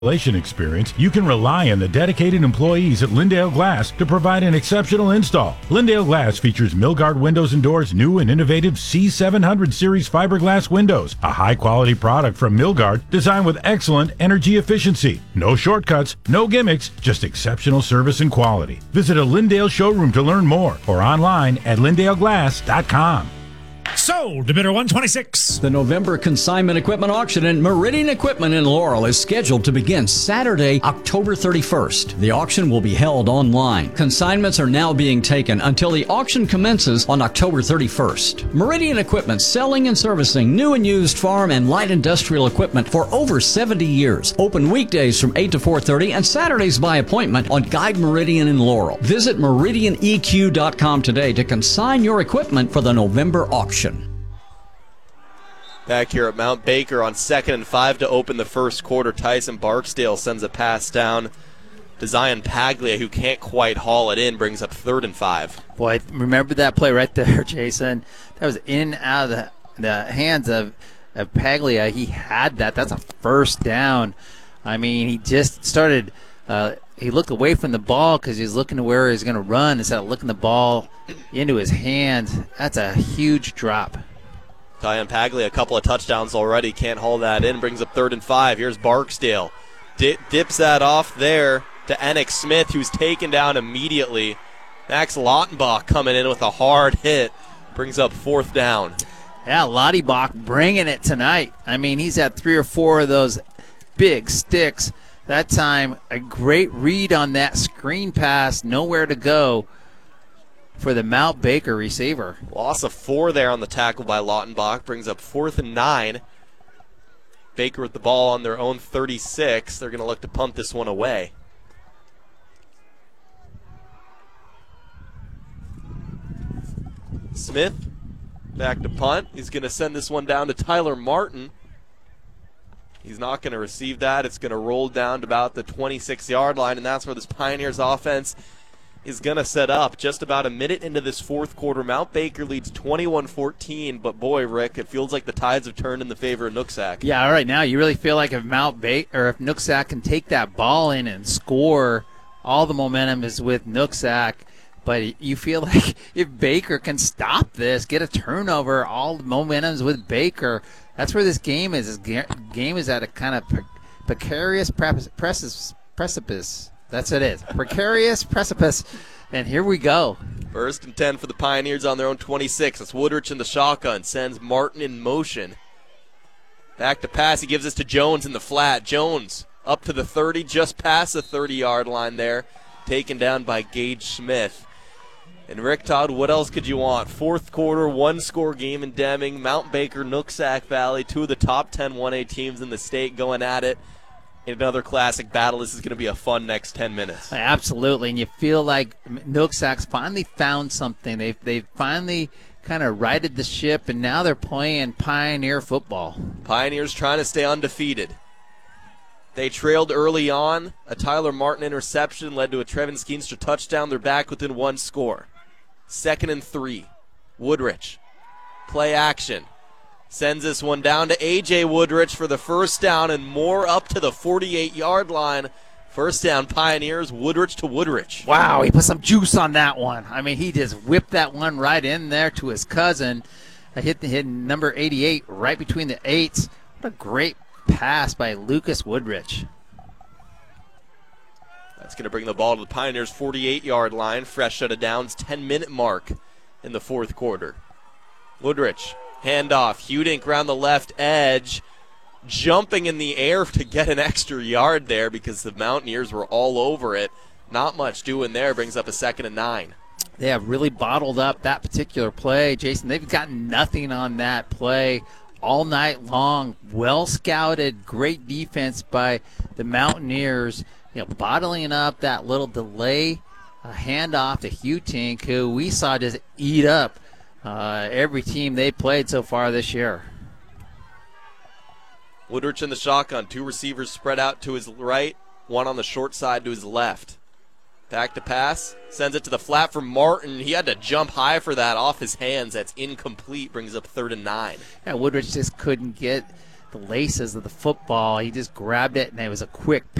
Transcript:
installation experience, you can rely on the dedicated employees at Lindale Glass to provide an exceptional install. Lindale Glass features Milgard windows and doors, new and innovative C700 series fiberglass windows, a high-quality product from Milgard designed with excellent energy efficiency. No shortcuts, no gimmicks, just exceptional service and quality. Visit a Lindale showroom to learn more or online at lindaleglass.com. Sold to bidder 126. The November consignment equipment auction at Meridian Equipment in Laurel is scheduled to begin Saturday, October 31st. The auction will be held online. Consignments are now being taken until the auction commences on October 31st. Meridian Equipment, selling and servicing new and used farm and light industrial equipment for over 70 years. Open weekdays from 8 to 4:30 and Saturdays by appointment on Guide Meridian in Laurel. Visit meridianeq.com today to consign your equipment for the November auction. Back here at Mount Baker on 2nd and 5 to open the first quarter. Tyson Barksdale sends a pass down to Zion Paglia, who can't quite haul it in, brings up 3rd and 5. Boy, remember that play right there, Jason. That was in and out of the hands of Paglia. He had that. That's a first down. I mean, he just started he looked away from the ball because he was looking to where he was going to run instead of looking the ball into his hands. That's a huge drop. Zion Paglia, a couple of touchdowns already, can't haul that in, brings up 3rd and 5. Here's Barksdale. Dips that off there to Enoch Smith, who's taken down immediately. Max Lautenbach coming in with a hard hit, brings up 4th down. Yeah, Lautenbach bringing it tonight. I mean, he's had 3 or 4 of those big sticks. That time, a great read on that screen pass, nowhere to go for the Mount Baker receiver. Loss of 4 there on the tackle by Lautenbach, brings up 4th and 9. Baker with the ball on their own 36. They're going to look to punt this one away. Smith back to punt. He's going to send this one down to Tyler Martin. He's not going to receive that. It's going to roll down to about the 26-yard line, and that's where this Pioneers offense is going to set up. Just about a minute into this fourth quarter, Mount Baker leads 21-14, but boy, Rick, it feels like the tides have turned in the favor of Nooksack. Yeah, all right, now you really feel like if if Nooksack can take that ball in and score, all the momentum is with Nooksack. But you feel like if Baker can stop this, get a turnover, all the momentum's with Baker. That's where this game is. This game is at a kind of precarious precipice. That's what it is. Precarious precipice. And here we go. 1st and 10 for the Pioneers on their own 26. It's Woodrich in the shotgun. Sends Martin in motion. Back to pass. He gives this to Jones in the flat. Jones up to the 30, just past the 30-yard line there. Taken down by Gage Smith. And Rick Todd, what else could you want? Fourth quarter, one-score game in Deming. Mount Baker, Nooksack Valley, 2 of the top 10 1A teams in the state going at it. In another classic battle. This is going to be a fun next 10 minutes. Absolutely, and you feel like Nooksack's finally found something. They've finally kind of righted the ship, and now they're playing Pioneer football. Pioneers trying to stay undefeated. They trailed early on. A Tyler Martin interception led to a Trevin Skeenstra touchdown. They're back within one score. 2nd and 3. Woodrich. Play action. Sends this one down to A.J. Woodrich for the first down and more up to the 48-yard line. First down, Pioneers, Woodrich to Woodrich. Wow, he put some juice on that one. I mean, he just whipped that one right in there to his cousin. Hit number 88 right between the 8s. What a great pass by Lucas Woodrich. That's going to bring the ball to the Pioneers' 48-yard line. Fresh out of downs, 10-minute mark in the fourth quarter. Woodrich, handoff. Hudink around the left edge, jumping in the air to get an extra yard there because the Mountaineers were all over it. Not much doing there. Brings up a 2nd and 9. They have really bottled up that particular play. Jason, they've gotten nothing on that play all night long. Well scouted, great defense by the Mountaineers. Bottling up that little delay handoff to Hutink, who we saw just eat up every team they played so far this year. Woodrich in the shotgun. 2 receivers spread out to his right, 1 on the short side to his left. Back to pass. Sends it to the flat for Martin. He had to jump high for that off his hands. That's incomplete. Brings up 3rd and 9. Yeah, Woodrich just couldn't get the laces of the football. He just grabbed it, and it was a quick